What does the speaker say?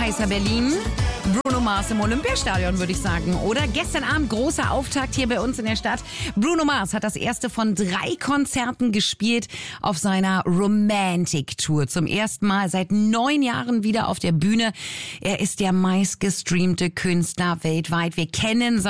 heißer Berlin. Bruno Mars im Olympiastadion, würde ich sagen. Oder gestern Abend großer Auftakt hier bei uns in der Stadt. Bruno Mars hat das erste von 3 Konzerten gespielt auf seiner Romantic Tour. Zum ersten Mal seit 9 Jahren wieder auf der Bühne. Er ist der meistgestreamte Künstler weltweit. Wir kennen